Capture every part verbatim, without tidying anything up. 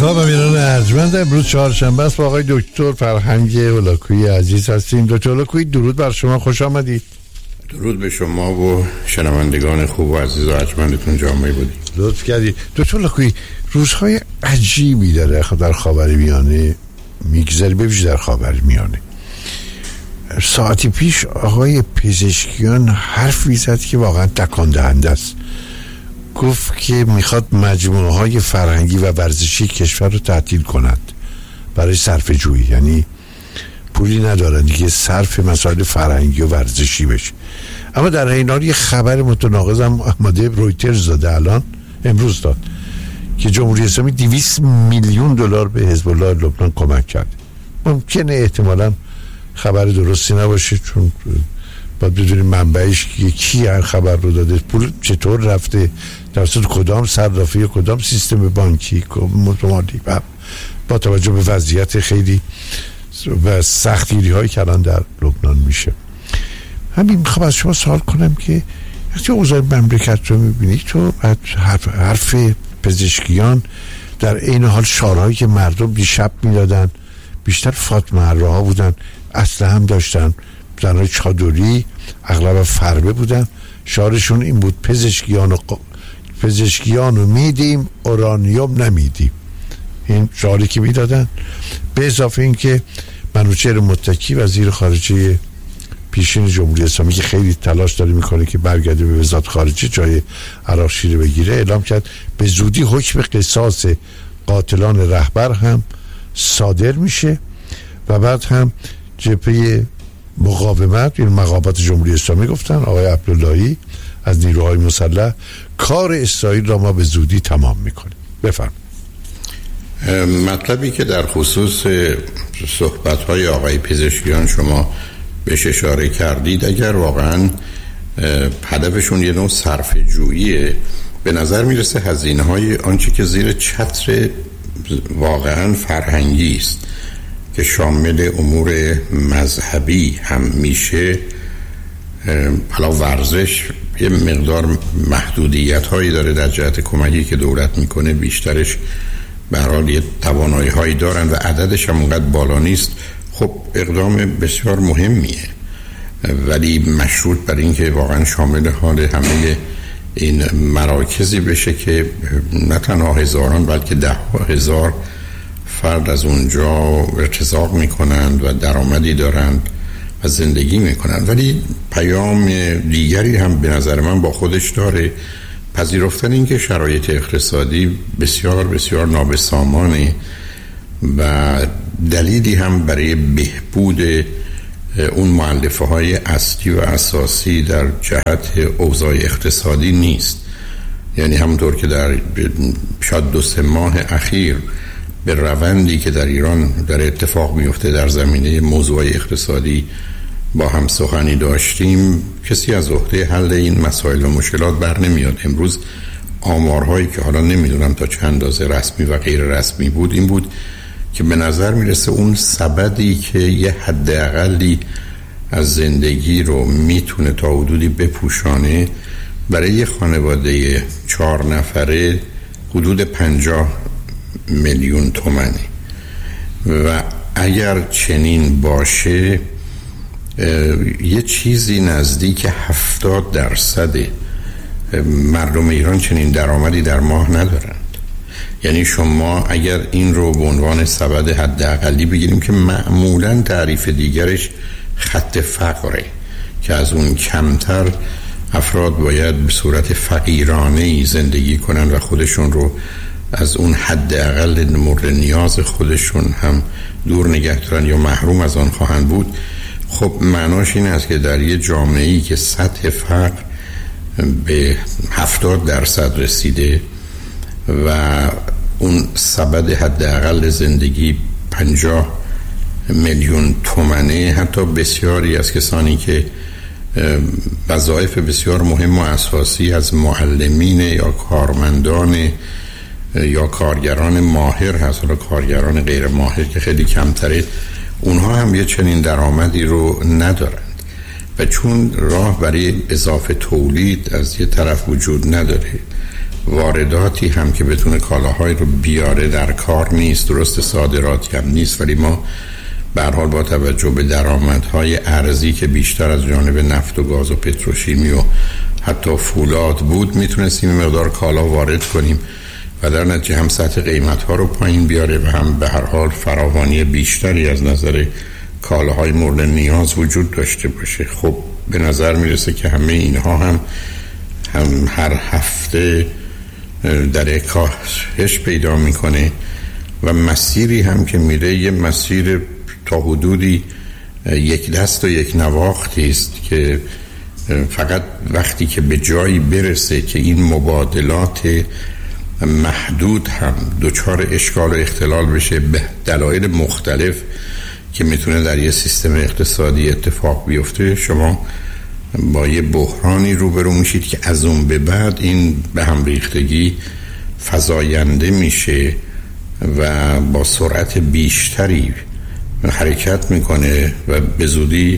خواب امیران ارجمند امروز چهارشنبه است با آقای دکتر فرهنگ هولاکویی عزیز هستیم. دکتر هولاکویی درود بر شما، خوش آمدید. درود به شما و شنوندگان خوب و عزیز و ارجمندتون جامعه بودید. لطف کردید. دکتر هولاکویی روزهای عجیبی داره در خاورمیانه میگذره، به ویژه در خاورمیانه. ساعتی پیش آقای پزشکیان حرفی زد که واقعا تکان دهنده است. گفت که میخواد مجموعه های فرهنگی و ورزشی کشور رو تعطیل کند برای صرفه جویی، یعنی پولی ندارن دیگه صرف مسائل فرهنگی و ورزشی بشه. اما در این حال یه خبر متناقض هم آماده رویترز داده الان امروز داد که جمهوری اسلامی دویست میلیون دلار به حزب الله لبنان کمک کرد. ممکنه احتمالاً خبر درستی نباشه، چون باید بدونیم منبعش کی هر خبر رو داده، پول چطور رفته، توسط کدام صرافی، کدام سیستم بانکی متمالی، و با توجه به وضعیت خیلی و سختگیری هایی که الان در لبنان میشه. همین میخوام از شما سوال کنم که وقتی اوضاع مملکت رو میبینید تو حرف, حرف پزشکیان در این حال شعارهایی که مردم بیشب میدادن، بیشتر فاطمه الرها بودن، اصلا هم داشتن زنهای چادری، اغلب فربه بودن، شعارشون این بود پزشکیان و ق... پزشکیان رو میدیم، اورانیوم نمیدیم. این شعاری که میدادن. به اضافه این که منوچهر متکی وزیر خارجه پیشین جمهوری اسلامی که خیلی تلاش داره میکنه که برگرده به وزارت خارجه جای عراقچی رو بگیره، اعلام کرد به زودی حکم قصاص قاتلان رهبر هم صادر میشه و بعد هم جبهه مقاومت، این مقامات جمهوری اسلامی گفتن آقای عبداللهی از نیروهای مسلح کار اسرائیل را ما به زودی تمام میکنیم. بفرم. مطلبی که در خصوص صحبت‌های آقای پزشکیان شما بهش اشاره کردید، اگر واقعا هدفشون یه نوع صرفه جوییه، به نظر میرسه هزینه های آنچه که زیر چتر واقعا فرهنگی است که شامل امور مذهبی هم میشه، حالا ورزش یه مقدار محدودیت هایی داره در جهت کمکی که دولت میکنه، بیشترش به هر حال یه توانایی هایی دارن و عددش هم اونقدر بالا نیست. خب اقدام بسیار مهمیه، ولی مشروط بر این که واقعا شامل حال همه این مراکزی بشه که نه تنها هزاران بلکه ده هزار فرد از اونجا ارتزاق میکنند و درآمدی دارند و زندگی میکنند. ولی پیام دیگری هم به نظر من با خودش داره، پذیرفتن این که شرایط اقتصادی بسیار بسیار نابسامانه و دلیلی هم برای بهبود اون مؤلفه های اصلی و اساسی در جهت اوضاع اقتصادی نیست. یعنی همونطور که در شاید دو سه ماه اخیر به روندی که در ایران در اتفاق میفته در زمینه موضوع اقتصادی با هم سخنی داشتیم، کسی از عهده حل این مسائل و مشکلات بر نمیاد. امروز آمارهایی که حالا نمیدونم تا چند اندازه رسمی و غیر رسمی بود این بود که به نظر میرسه اون سبدی که یه حد اقلی از زندگی رو میتونه تا حدودی بپوشانه برای یه خانواده چهار نفره حدود پنجاه میلیون تومنه و اگر چنین باشه یه چیزی نزدیک هفتاد درصد مردم ایران چنین درآمدی در ماه ندارند. یعنی شما اگر این رو به عنوان سبد حداقلی بگیریم که معمولاً تعریف دیگرش خط فقره که از اون کمتر افراد باید به صورت فقیرانه‌ای زندگی کنن و خودشون رو از اون حداقل مورد نیاز خودشون هم دور نگه دارن یا محروم از آن خواهند بود. خب معناش این است که در یه جامعه‌ای که سطح فقر به هفتاد درصد رسیده و اون سبد حداقل زندگی پنجاه میلیون تومنه، حتی بسیاری از کسانی که وظایف بسیار مهم و اساسی از معلمین یا کارمندان یا کارگران ماهر هست، حالا کارگران غیر ماهر که خیلی کمتره، اونها هم یه چنین درآمدی رو ندارند و چون راه برای اضافه تولید از یه طرف وجود نداره وارداتی هم که بتونه کالاهای رو بیاره در کار نیست. درست صادراتی هم نیست، ولی ما به هر حال با توجه به درآمدهای ارزی که بیشتر از جانب نفت و گاز و پتروشیمی و حتی فولاد بود میتونستیم مقدار کالا وارد کنیم و در نتیجه هم سطح قیمت‌ها رو پایین بیاره و هم به هر حال فراوانی بیشتری از نظر کالاهای مورد نیاز وجود داشته باشه. خب به نظر میرسه که همه اینها هم هم هر هفته در کاهش پیدا میکنه و مسیری هم که میره یه مسیر تا حدودی یک دست و یک نواختی است که فقط وقتی که به جایی برسه که این مبادلات محدود هم دچار اشکال و اختلال بشه به دلایل مختلف که میتونه در یه سیستم اقتصادی اتفاق بیفته، شما با یه بحرانی روبرو میشید که از اون به بعد این به هم ریختگی فزاینده میشه و با سرعت بیشتری حرکت میکنه و به زودی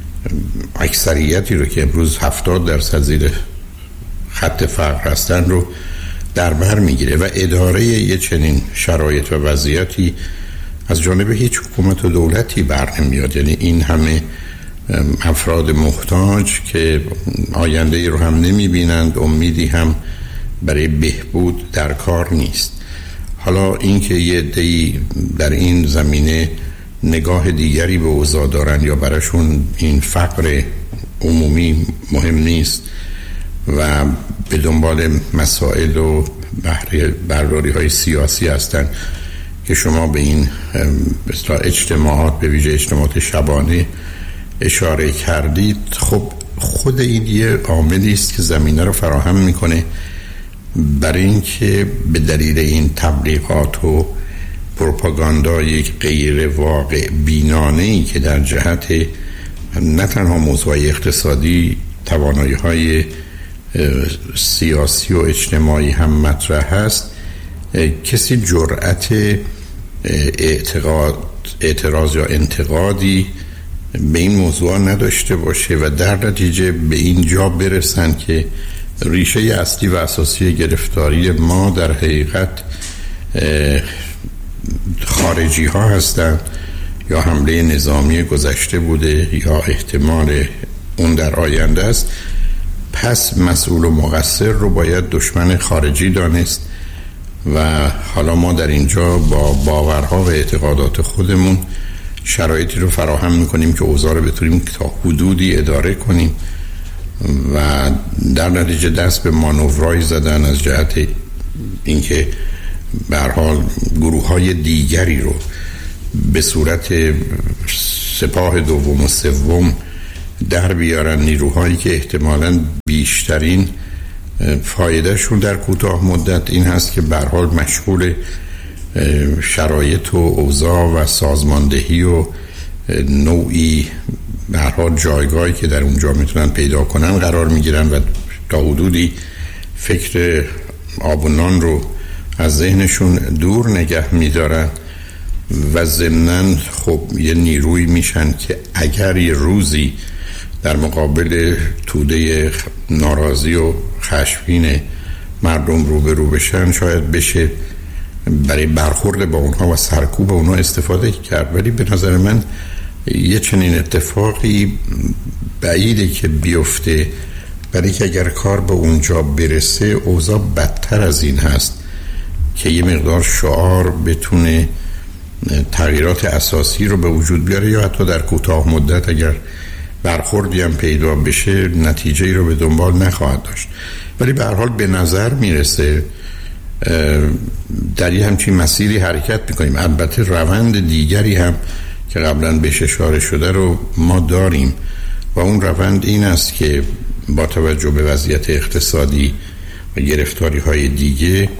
اکثریتی رو که امروز هفتاد درصد زیر خط فقر هستن رو در بر میگیره و اداره یه چنین شرایط و وضعیتی از جانب هیچ حکومت و دولتی بر نمیاد. یعنی این همه افراد محتاج که آینده ای رو هم نمیبینند، امیدی هم برای بهبود در کار نیست. حالا اینکه یه عده‌ای در این زمینه نگاه دیگری به اوضاع دارن یا براشون این فقر عمومی مهم نیست و به دنبال مسائل و بهره برداری های سیاسی هستن که شما به این اجتماعات به ویژه اجتماعات شبانه اشاره کردید، خب خود این یه عاملی است که زمینه رو فراهم میکنه برای اینکه به دلیل این تبلیغات و پروپاگاندای غیر واقع بینانه‌ای که در جهت نه تنها موضوع اقتصادی توانایی‌های سیاسی و اجتماعی هم مطرح هست، کسی جرأت اعتقاد اعتراض یا انتقادی به این موضوع نداشته باشه و در نتیجه به این جا برسن که ریشه اصلی و اساسی گرفتاری ما در حقیقت خارجی ها هستند یا حمله نظامی گذشته بوده یا احتمال اون در آینده است. پس مسئول و مقصر رو باید دشمن خارجی دانست و حالا ما در اینجا با باورها و اعتقادات خودمون شرایطی رو فراهم میکنیم که اوضاع رو بتونیم تا حدودی اداره کنیم و در نتیجه دست به مانورایی زدن از جهت اینکه به هر حال گروه‌های دیگری رو به صورت سپاه دوم و سوم در بیارن، نیروهایی که احتمالاً بیشترین فایدهشون در کوتاه مدت این هست که به هر حال مشغول شرایط و اوضاع و سازماندهی و نوعی به هر حال جایگاهی که در اونجا میتونن پیدا کنن قرار میگیرن و تا حدودی فکر آب و نان رو از ذهنشون دور نگه میدارن و ضمناً خب یه نیروی میشن که اگر یه روزی در مقابل توده ناراضی و خشمگین مردم روبرو بشن شاید بشه برای برخورد با اونها و سرکوب اونها استفاده کرد. ولی به نظر من یه چنین اتفاقی بعیده که بیفته، برای که اگر کار به اونجا برسه اوضاع بدتر از این هست که یه مقدار شعار بتونه تغییرات اساسی رو به وجود بیاره یا حتی در کوتاه مدت اگر برخوردی هم پیدا بشه نتیجه‌ای رو به دنبال نخواهد داشت. ولی به هر حال به نظر میرسه در یه همچین مسیری حرکت میکنیم. البته روند دیگری هم که قبلا بهش اشاره شده رو ما داریم و اون روند این است که با توجه به وضعیت اقتصادی و گرفتاری های دیگه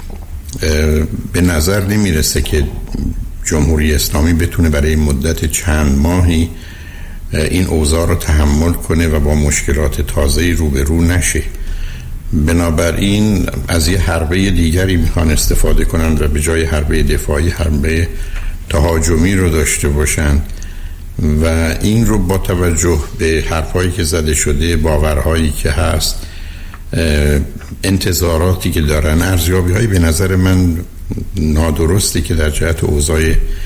به نظر نمیرسه که جمهوری اسلامی بتونه برای مدت چند ماهی این اوضاع رو تحمل کنه و با مشکلات تازه‌ای روبرو نشه. بنابراین از یه حربه دیگری میخوان استفاده کنند و به جای حربه دفاعی حربه تهاجمی رو داشته باشند و این رو با توجه به حرفایی که زده شده، باورهایی که هست، انتظاراتی که دارن، ارزیابی های به نظر من نادرستی که در جهت اوضاع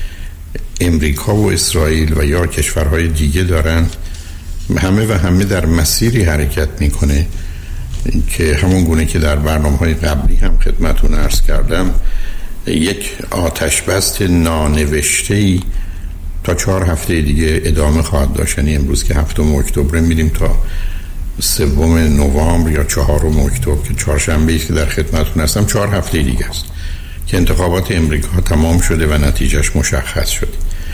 امریکا و اسرائیل و یا کشورهای دیگه دارن، همه و همه در مسیری حرکت میکنه که همون گونه که در برنامه‌های قبلی هم خدمتون عرض کردم، یک آتش بست نانوشته‌ای تا چهار هفته دیگه ادامه خواهد داشت. یعنی امروز که هفتم اکتبر میریم تا سوم نوامبر یا چهارم اکتبر که چهارشنبه است که در خدمتون هستم، چهار هفته دیگه است که انتخابات امریکا تمام شده و نتیجهش مشخص شده.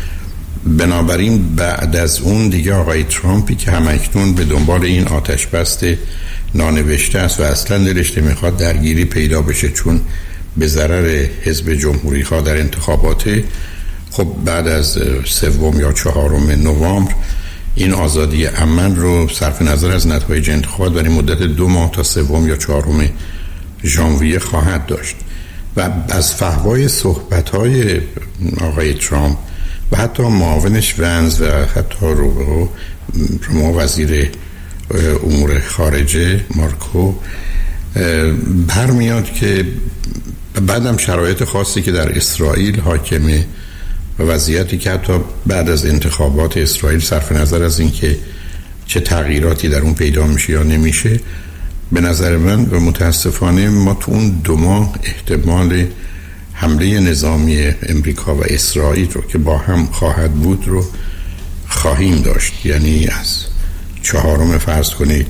بنابراین بعد از اون دیگه آقای ترامپی که همکنون به دنبال این آتش بست نانوشته است و اصلا دلش نمیخواد درگیری پیدا بشه چون به ضرر حزب جمهوری خواه در انتخابات، خب بعد از سوم یا چهارم نوامبر این آزادی عمل رو صرف نظر از نتایج انتخابات برای مدت دو ماه تا سوم یا چهارم ژانویه خواهد داشت. و از فحوای صحبت‌های آقای ترامپ و حتی معاونش ونز و حتی رو رو وزیر امور خارجه مارکو برمیاد که بعدم شرایط خاصی که در اسرائیل حاکمه و وضعیتی که حتی بعد از انتخابات اسرائیل صرف نظر از اینکه چه تغییراتی در اون پیدا میشه یا نمیشه، به نظر من و متاسفانه ما تو اون دو ماه احتمال حمله نظامی امریکا و اسرائیل رو که با هم خواهد بود رو خواهیم داشت. یعنی از چهارم فرض کنید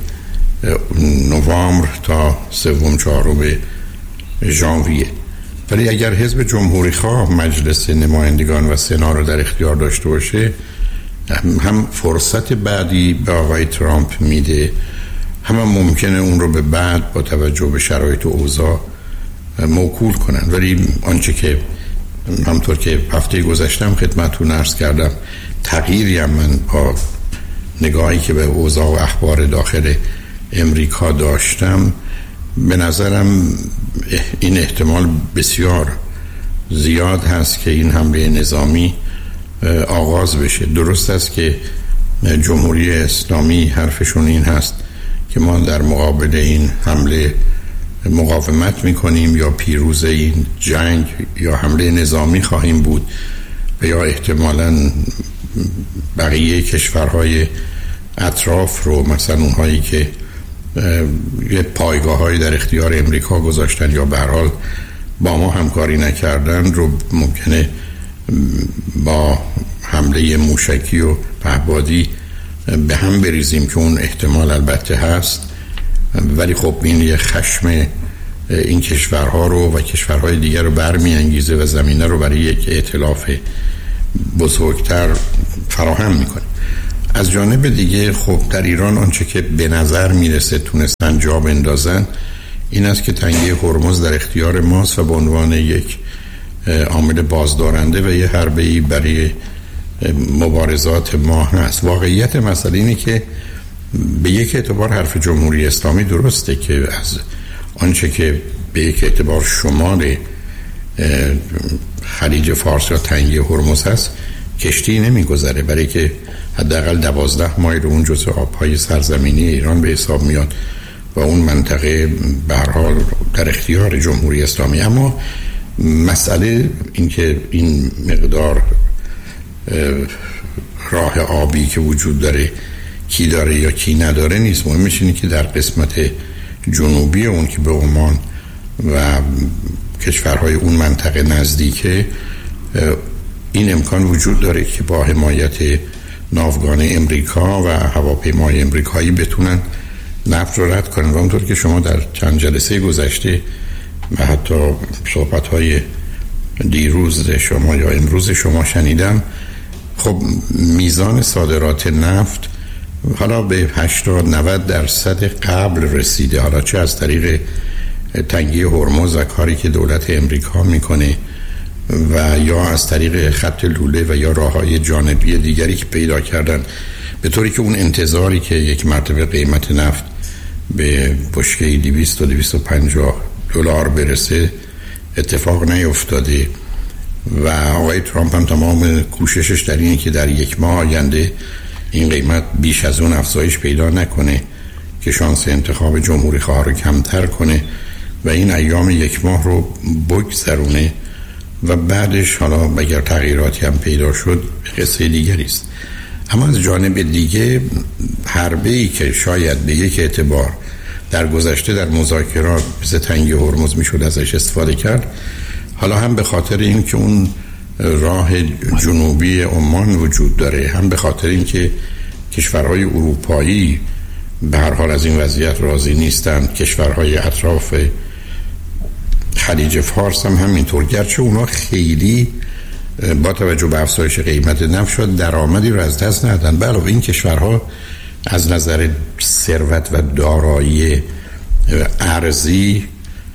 نوامبر تا سوم چهارم ژانویه. ولی اگر حزب جمهوری خواه مجلس نمایندگان و سنا رو در اختیار داشته باشه، هم فرصت بعدی به آقای ترامپ میده، هم, هم ممکنه اون رو به بعد با توجه به شرایط و اوضاع موکول کنن. ولی آنچه که همطور که هفته گذشتم خدمتتون عرض کردم، تغییری هم من با نگاهی که به اوضاع و اخبار داخل امریکا داشتم، به نظرم این احتمال بسیار زیاد هست که این حمله نظامی آغاز بشه. درست است که جمهوری اسلامی حرفشون این هست که ما در مقابل این حمله مقاومت میکنیم یا پیروز این جنگ یا حمله نظامی خواهیم بود و یا احتمالاً بقیه کشورهای اطراف رو، مثلا اونهایی که یه پایگاه هایی در اختیار امریکا گذاشتن یا به هر حال با ما همکاری نکردن، رو ممکنه با حمله موشکی و پهپادی به هم بریزیم که اون احتمال البته هست. ولی خب این یه خشم این کشورها رو و کشورهای دیگر رو برمیانگیزه و زمینه رو برای یک ائتلاف بزرگتر فراهم میکنه. از جانب دیگه خب در ایران آنچه که به نظر میرسه تونستن جا بندازن این است که تنگه هرمز در اختیار ماست و به عنوان یک عامل بازدارنده و یه حربه‌ای برای مبارزات ما هست. واقعیت مسئله اینه که به یک اعتبار حرف جمهوری اسلامی درسته که از آنچه که به یک اعتبار شمال خلیج فارس یا تنگه هرمز هست کشتی نمیگذره، برای که حداقل دوازده مایل اون جزء آبهای سرزمینی ایران به حساب میاد و اون منطقه به هر حال در اختیار جمهوری اسلامی. اما مسئله این که این مقدار راه آبی که وجود داره کی داره یا کی نداره نیست، مهمش اینه که در قسمت جنوبی اون که به عمان و کشورهای اون منطقه نزدیکه این امکان وجود داره که با حمایت ناوگان امریکا و هواپیمای امریکایی بتونن نفت رو رد کنن. و اونطور که شما در چند جلسه گذشته و حتی صحبت‌های دیروز شما یا امروز شما شنیدم، خب میزان صادرات نفت حالا به هشتاد نود درصد قبل رسیده، حالا چه از طریق تنگه هرمز و کاری که دولت امریکا میکنه و یا از طریق خط لوله و یا راههای جانبی دیگری که پیدا کردن، به طوری که اون انتظاری که یک مرتبه قیمت نفت به بشکه دویست تا دویست و پنجاه دلار برسه اتفاق نیفتاده. و آقای ترامپ هم تمام کوششش در اینه که در یک ماه آینده این قیمت بیش از اون افزایش پیدا نکنه که شانس انتخاب جمهوری خواه رو کمتر کنه و این ایام یک ماه رو بگذرونه و بعدش حالا اگر تغییراتی هم پیدا شد قصه دیگری است. اما از جانب دیگه حربه‌ای که شاید به یک اعتبار در گذشته در مذاکرات مثل تنگی هرمز میشد ازش استفاده کرد، حالا هم به خاطر این که اون راه جنوبی عمان وجود داره، هم به خاطر این که کشورهای اروپایی به هر حال از این وضعیت راضی نیستند، کشورهای اطراف خلیج فارس هم همینطور، گرچه اونا خیلی با توجه به افزایش قیمت نفت شد درآمدی رو از دست ندادن. به علاوه این کشورها از نظر ثروت و دارایی ارزی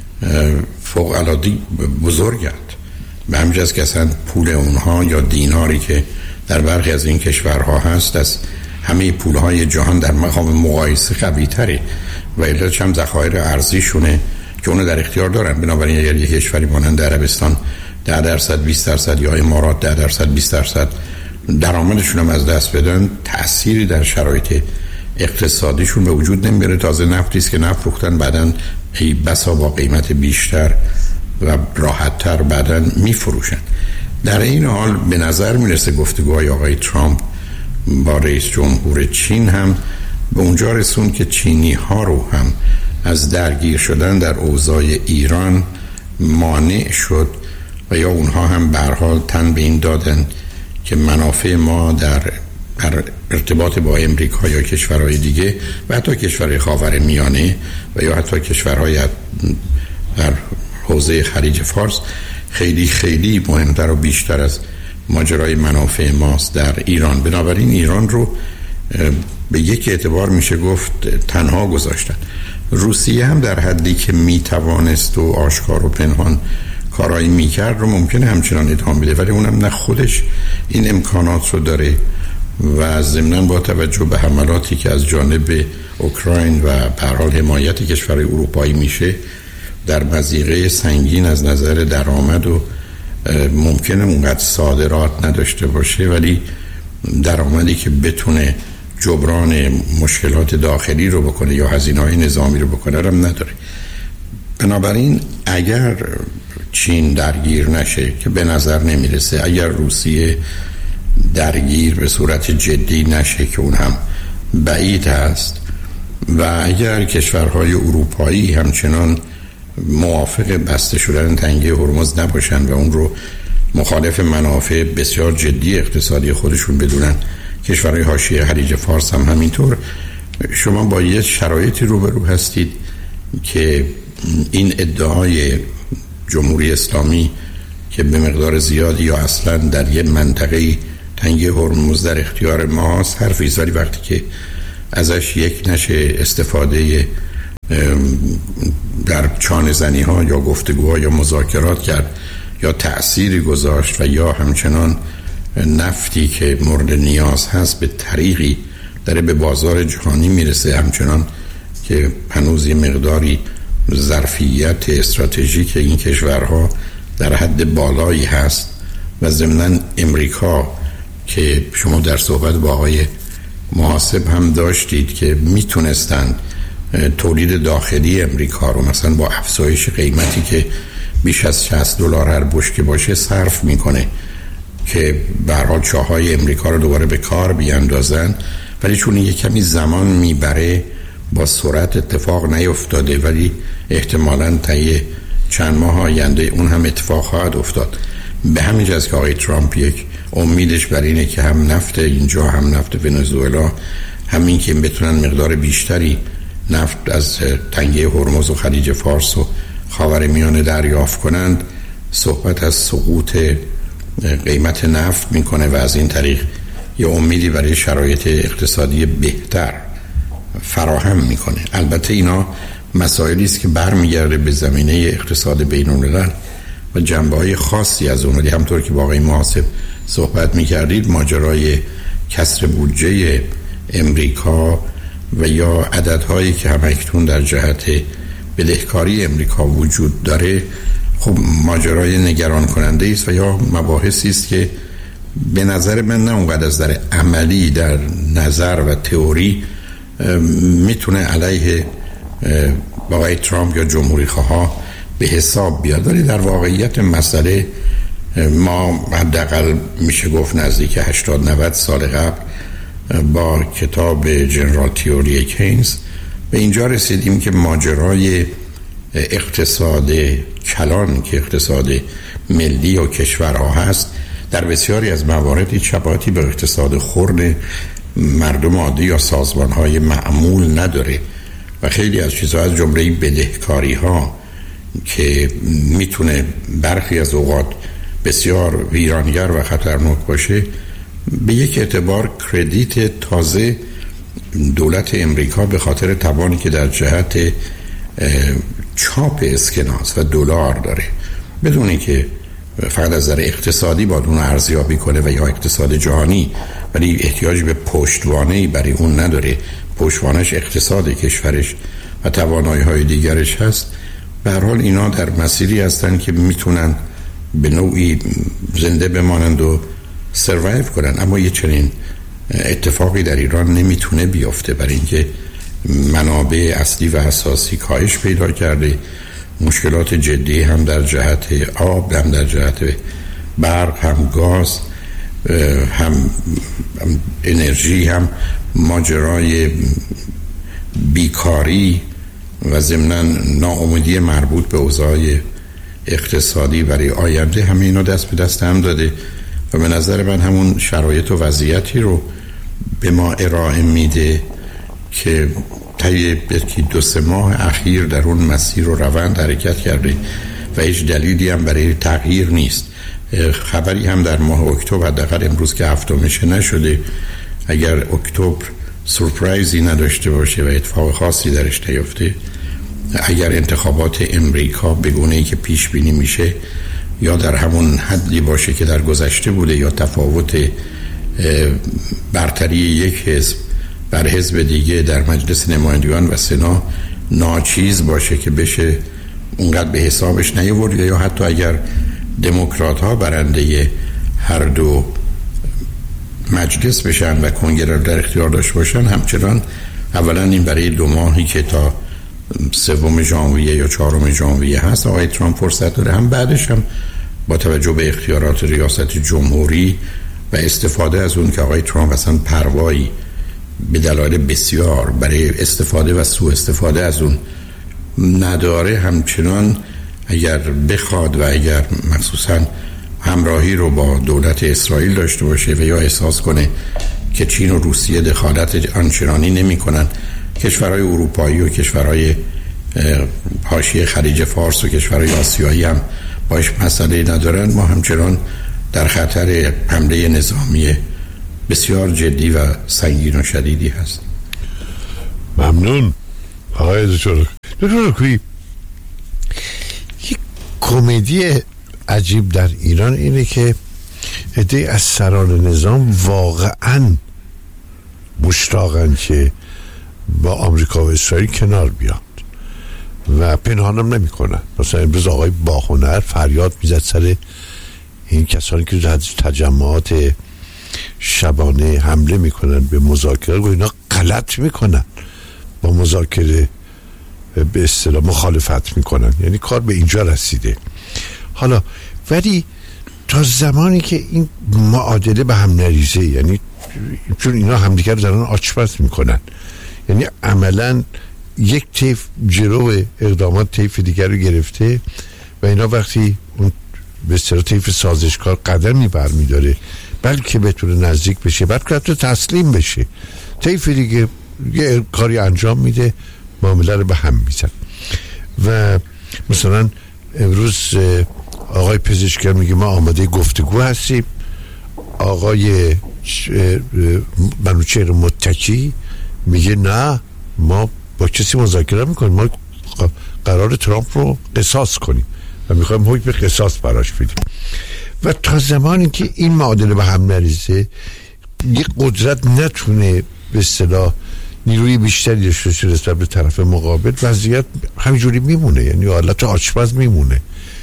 فوق العاده بزرگند، به همین جهت که اصلا پول اونها یا دیناری که در برخی از این کشورها هست از همه پولهای جهان در مقام مقایسه قوی تره و علتش هم ذخایر ارزیشونه که اونو در اختیار دارن. بنابراین اگر یک کشوری مانند عربستان ده درصد بیست درصد یا امارات ده درصد بیست درصد درآمدشون هم از دست بدن، تأثیری در شرایط اقتصادیشون به وجود نمیاره. تازه نفتی است که نفت فروختن بعدن ای بسا با قیمت بیشتر و راحت‌تر بعدن میفروشن. در این حال به نظر میرسه گفتگوهای آقای ترامپ با رئیس جمهور چین هم به اونجا رسون که چینی ها رو هم از درگیر شدن در اوضاع ایران مانع شد و یا اونها هم به هر حال تن به این دادن که منافع ما در ارتباط با امریکا یا کشورهای دیگه و حتی کشورهای خاورمیانه و یا حتی کشورهای در حوزه خلیج فارس خیلی خیلی مهمتر و بیشتر از ماجرای منافع ماست در ایران. بنابراین ایران رو به یک اعتبار میشه گفت تنها گذاشتن. روسیه هم در حدی که میتوانست و آشکار و پنهان کارایی میکرد رو ممکنه همچنان ادامه بده، ولی اونم نه خودش این امکانات رو داره و ضمناً با توجه به حملاتی که از جانب اوکراین و به هر حال حمایت کشورهای اروپایی میشه در مضیقه سنگین از نظر درآمد و ممکنه اونقدر صادرات نداشته باشه، ولی درآمدی که بتونه جبران مشکلات داخلی رو بکنه یا هزینه‌های نظامی رو بکنه هم نداره. بنابراین اگر چین درگیر نشه که به نظر نمیرسه، اگر روسیه درگیر به صورت جدی نشه که اون هم بعید هست و اگر کشورهای اروپایی همچنان موافق بسته شدن تنگه هرمز نباشن و اون رو مخالف منافع بسیار جدی اقتصادی خودشون بدونن، کشورهای حاشیه خلیج فارس هم همینطور، شما با یه شرایطی روبرو هستید که این ادعای جمهوری اسلامی که به مقدار زیادی یا اصلا در یه منطقه تنگه هرمز در اختیار ما هست حرفیست، ولی وقتی که ازش یک نشه استفاده در چانه زنی ها یا گفتگوها یا مذاکرات کرد یا تأثیری گذاشت و یا همچنان نفتی که مورد نیاز هست به طریقی داره به بازار جهانی میرسه، همچنان که هنوز یه مقداری ظرفیت استراتژیک این کشورها در حد بالایی هست و ضمناً امریکا که شما در صحبت با آقای محاسب هم داشتید که میتونستند تولید داخلی امریکا رو مثلا با افزایش قیمتی که بیش از شصت دلار هر بشکه باشه صرف میکنه که به هر حال چاهای امریکا رو دوباره به کار بیاندازن، ولی چون یه کمی زمان میبره با سرعت اتفاق نیفتاده، ولی احتمالاً طی چند ماه آینده اون هم اتفاق خواهد افتاد. به همین جهت که آقای ترامپ یک امیدش بر اینه که هم نفت اینجا هم نفت ونزوئلا همین که بتونن مقدار بیشتری نفت از تنگه هرمز و خلیج فارس و خاورمیانه دریافت کنند، صحبت از سقوط قیمت نفت میکنه و از این طریق یه امیدی برای شرایط اقتصادی بهتر فراهم میکنه. البته اینا مسائلی است که برمیگرده به زمینه اقتصاد بین‌الملل و جنبه‌های خاصی از اون، ولی همطور که با آقای محاسب صحبت میکردید ماجرای کسر بودجه امریکا و یا عددهایی که همکنون در جهت بدهکاری امریکا وجود داره خب ماجرای نگران کننده است و یا مباحثی است که به نظر من نه اونقدر از در عملی در نظر و تئوری میتونه علیه آقای ترامپ یا جمهوری خواه به حساب بیاد، ولی در واقعیت مسئله ما حداقل میشه گفت نزدیک هشتاد نود سال قبل با کتاب جنرال تئوری کینز به اینجا رسیدیم که ماجرای اقتصاد کلان که اقتصاد ملی و کشورها هست در بسیاری از موارد هیچ شباهتی به اقتصاد خرد مردم عادی یا سازمان‌های معمول نداره و خیلی از چیزها از جمله بدهکاری‌ها که میتونه برخی از اوقات بسیار ویرانگر و خطرناک باشه به یک اعتبار کردیت تازه دولت امریکا به خاطر توانی که در جهت چاپ اسکناس و دلار داره بدونی که فقط از نظر اقتصادی باید اون ارزیابی کنه و یا اقتصاد جهانی، ولی احتیاج به پشتوانه‌ای برای اون نداره، پشتوانش اقتصاد کشورش و توانایی‌های دیگرش هست. به هر حال اینا در مسیری هستن که میتونن به نوعی زنده بمانند و سروایو کنن، اما یه چنین اتفاقی در ایران نمیتونه بیفته برای اینکه منابع اصلی و اساسی کاهش پیدا کرده، مشکلات جدی هم در جهت آب، هم در جهت برق، هم گاز، هم انرژی، هم ماجرای بیکاری و ضمناً ناامیدی مربوط به اوضاع اقتصادی برای آینده، همه اینا دست به دست هم داده و به نظر من همون شرایط و وضعیتی رو به ما ارائه میده که طی یکی دو سه ماه اخیر در اون مسیر و روند حرکت کرده و هیچ دلیلی هم برای تغییر نیست. خبری هم در ماه اکتبر، حداقل امروز که هفتمشه نشده، اگر اکتبر سورپرایزی نداشته باشه و اتفاق خاصی درش نیفته، اگر انتخابات امریکا به گونه‌ای که پیش بینی میشه یا در همون حدی باشه که در گذشته بوده یا تفاوت برتری یک حزب بر حزب دیگه در مجلس نمایندگان و سنا ناچیز باشه که بشه اونقدر به حسابش نیاورد، یا حتی اگر دموکرات ها برنده هر دو مجلس بشن و کنگره در اختیار داشته باشن، همچنان اولا این برای دو ماهی که تا سوم ژانویه یا چهارم ژانویه هست آقای ترامپ فرصت داره، هم بعدش هم با توجه به اختیارات ریاست جمهوری و استفاده از اون که آقای ترامپ اصلا پروایی به دلایل بسیار برای استفاده و سوء استفاده از اون نداره، همچنان اگر بخواد و اگر مخصوصا همراهی رو با دولت اسرائیل داشته باشه و یا احساس کنه که چین و روسیه دخالت آنچنانی نمی کنن، کشورهای اروپایی و کشورهای حاشیه خلیج فارس و کشورهای آسیایی هم باش مسئله ندارن، ما همچنان در خطر حمله نظامی بسیار جدی و سنگین و شدیدی هست. ممنون آقای دکتر. دکتر کوی، یک کمدی عجیب در ایران اینه که عده‌ای از سران نظام واقعاً مشتاقن که با آمریکا و اسرائیل کنار بیاد و پنهانم نمی کنن. مثلا امروز آقای باهنر فریاد میزد سر این کسانی که در تجمعات شبانه حمله میکنن به مذاکره و اینا غلط میکنن، با مذاکره به اصطلاح مخالفت میکنن، یعنی کار به اینجا رسیده. حالا ولی تا زمانی که این معادله به هم نریزه، یعنی چون اینا همدیگر رو دارن آچمز میکنن، یعنی عملا یک طیف جلو اقدامات طیف دیگر رو گرفته و اینا وقتی اون به اصطلاح طیف سازشکار قدمی برمیداره بلکه بتونه نزدیک بشه، بعد که تسلیم بشه، طیف دیگه یه کاری انجام میده، معامله رو به هم میزن. و مثلا امروز آقای پزشکیان میگه ما آماده گفتگو هستیم، آقای منوچهر متکی میگه نه ما با کسی مذاکره میکنیم، ما قرار ترامپ رو قصاص کنیم و میخوایم حکم قصاص براش بدیم. و تا زمانی که این معادله به هم نریزه، یک قدرت نتونه به اصطلاح نیروی بیشتری داشته باشه نسبت به طرف مقابل، وضعیت همینجوری میمونه، یعنی حالت آچمز میمونه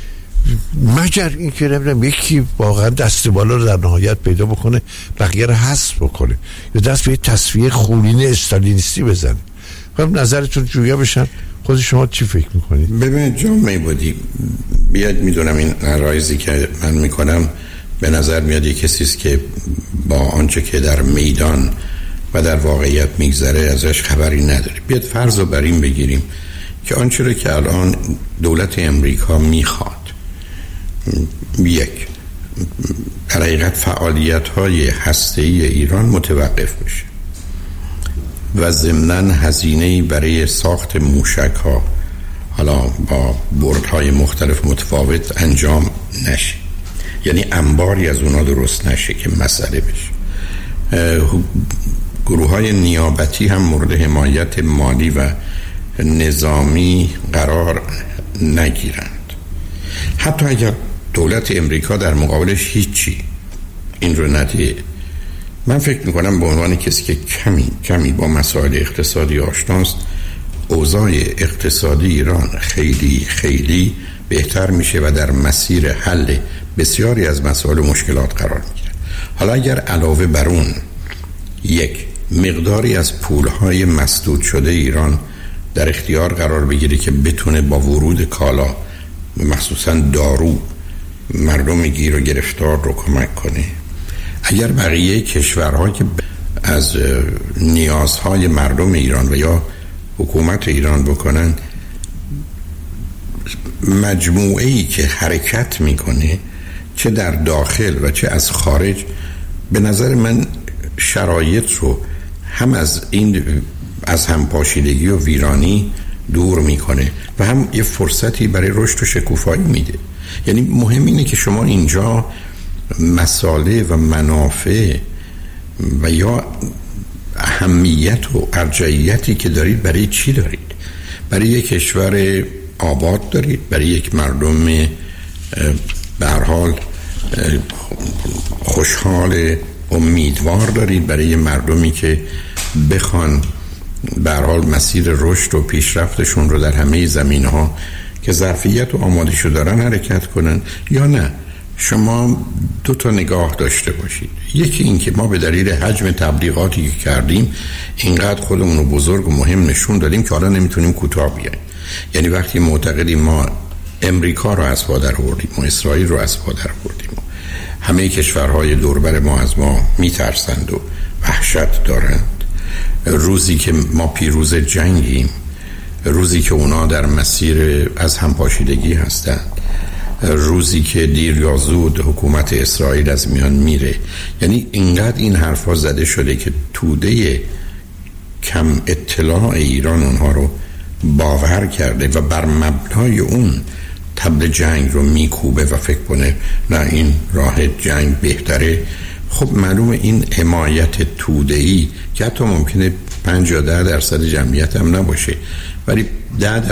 مگر این که نمیدونم یکی واقعا دست بالا رو در نهایت پیدا بکنه بقیه رو حذف بکنه یا دست به تصفیه خونین استالینیستی بزنه. خب نظرتون جویا بشن. خود شما چی فکر میکنید؟ ببینید جان میبودی بیاد، میدونم این رایزی که من میکنم به نظر میاد یک کسیست که با آنچه که در میدان و در واقعیت میگذره ازش خبری نداره. بیاد فرض رو بر این بگیریم که آنچه رو که الان دولت امریکا میخواد، یک، در حقیقت فعالیت های هسته‌ای ایران متوقف بشه و ضمناً هزینه‌ای برای ساخت موشک ها حالا با بردهای مختلف متفاوت انجام نشه، یعنی انباری از اونا درست نشه که مسئله بشه. گروه های نیابتی هم مورد حمایت مالی و نظامی قرار نگیرند. حتی اگر دولت امریکا در مقابلش هیچی این رو نده، من فکر میکنم به عنوان کسی که کمی کمی با مسائل اقتصادی آشناست، اوضاع اقتصادی ایران خیلی خیلی بهتر میشه و در مسیر حل بسیاری از مسائل و مشکلات قرار میگیره. حالا اگر علاوه بر اون یک مقداری از پولهای مسدود شده ایران در اختیار قرار بگیره که بتونه با ورود کالا مخصوصا دارو مردم گیر و گرفتار رو کمک کنه، اگر بقیه کشورها که از نیازهای مردم ایران و یا حکومت ایران بکنن، مجموعه‌ای که حرکت میکنه چه در داخل و چه از خارج، به نظر من شرایط رو هم از این از همپاشیدگی و ویرانی دور میکنه و هم یه فرصتی برای رشد و شکوفایی میده. یعنی مهم اینه که شما اینجا مساله و منافع و یا اهمیت و ارجحیتی که دارید برای چی دارید؟ برای یک کشور آباد دارید؟ برای یک مردم به هر حال خوشحال امیدوار دارید؟ برای مردمی که بخوان به هر حال مسیر رشد و پیشرفتشون رو در همه زمینه‌ها که ظرفیت و آمادگیشو دارن حرکت کنن؟ یا نه شما دو تا نگاه داشته باشید. یکی این که ما به دلیل حجم تبلیغاتی که کردیم اینقدر خودمون رو بزرگ و مهم نشون دادیم که حالا نمیتونیم کوتاه بیاییم. یعنی وقتی معتقدیم ما امریکا رو از پا در آوردیم و اسرائیل رو از پا در آوردیم و همه کشورهای دوربر ما از ما میترسند و وحشت دارند، روزی که ما پیروز جنگیم، روزی که اونا در مسیر از همپاشیدگی هستند، روزی که دیر یا زود حکومت اسرائیل از میان میره، یعنی اینقدر این حرفا زده شده که توده کم اطلاع ایران اونها رو باور کرده و بر مبنای اون طبل جنگ رو میکوبه و فکر کنه نه این راه جنگ بهتره. خب معلومه این حمایت توده‌ای که حتی ممکنه پنج یا ده درصد جمعیت هم نباشه، ولی ده